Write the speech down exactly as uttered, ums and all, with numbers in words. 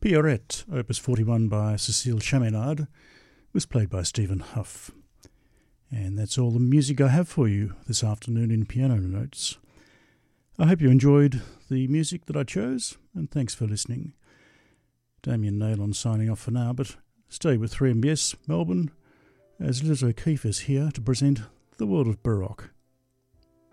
Pierrette, opus forty-one by Cécile Chaminade, was played by Stephen Huff. And that's all the music I have for you this afternoon in Piano Notes. I hope you enjoyed the music that I chose, and thanks for listening. Damien Naylon signing off for now, but stay with three M B S Melbourne, as Liz O'Keefe is here to present The World of Baroque.